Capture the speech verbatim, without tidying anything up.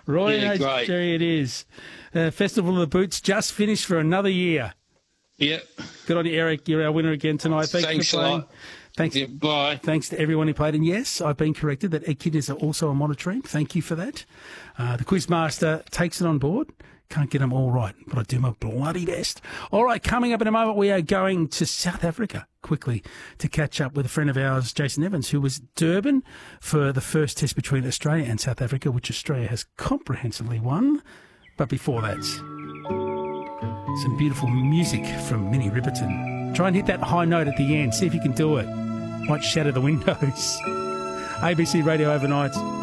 Roy Yeah, and great. Jerry, it is. Uh, Festival of the Boots just finished for another year. Yep. Good on you, Eric. You're our winner again tonight. Thanks, Thanks for a playing. lot. Thanks. Yeah, bye. Thanks to everyone who played. And yes, I've been corrected that echidnas are also a monitoring. Thank you for that. Uh, the Quizmaster takes it on board. Can't get them all right, but I do my bloody best. All right, coming up in a moment, we are going to South Africa quickly to catch up with a friend of ours, Jason Evans, who was Durban for the first test between Australia and South Africa, which Australia has comprehensively won. But before that, some beautiful music from Minnie Riperton. Try and hit that high note at the end. See if you can do it. Might shatter the windows. A B C Radio Overnight.